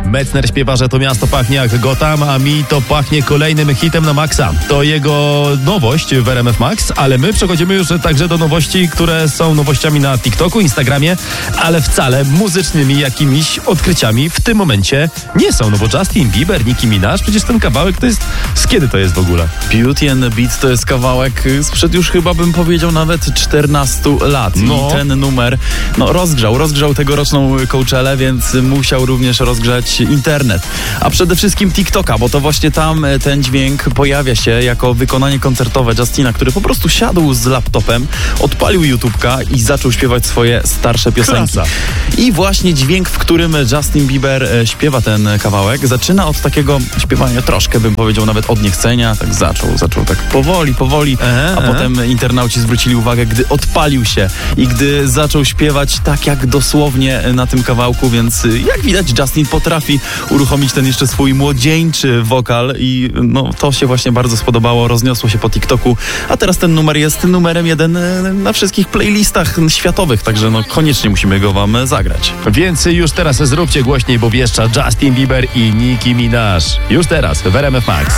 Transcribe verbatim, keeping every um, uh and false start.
Metzner śpiewa, że to miasto pachnie jak Gotham, a mi to pachnie kolejnym hitem na maksa. To jego nowość w R M F Max, ale my przechodzimy już także do nowości, które są nowościami na TikToku, Instagramie, ale wcale muzycznymi jakimiś odkryciami w tym momencie nie są. No bo Justin Bieber, Nicki Minaj, przecież ten kawałek to jest... Z kiedy to jest w ogóle? Beauty and the Beat to jest kawałek sprzed już chyba bym powiedział nawet czternastu lat. No. I ten numer no, rozgrzał, rozgrzał tegoroczną Coachellę, więc musiał również rozgrzać internet. A przede wszystkim TikToka, bo to właśnie tam ten dźwięk pojawia się jako wykonanie koncertowe Justina, który po prostu siadł z laptopem, odpalił YouTube'ka i zaczął śpiewać swoje starsze piosenki. Klasa. I właśnie dźwięk, w którym Justin Bieber śpiewa ten kawałek, zaczyna od takiego śpiewania troszkę, bym powiedział, nawet od niechcenia. Tak zaczął, zaczął tak powoli, powoli, Aha, a aha. potem internauci zwrócili uwagę, gdy odpalił się i gdy zaczął śpiewać tak jak dosłownie na tym kawałku, więc jak widać Justin potrafi uruchomić ten jeszcze swój młodzieńczy wokal i no to się właśnie bardzo spodobało, rozniosło się po TikToku, a teraz ten numer jest numerem jeden na wszystkich playlistach światowych, także no koniecznie musimy go wam zagrać. Więc już teraz zróbcie głośniej, bo wieszcza Justin Bieber i Nicki Minaj. Już teraz w R M F Max.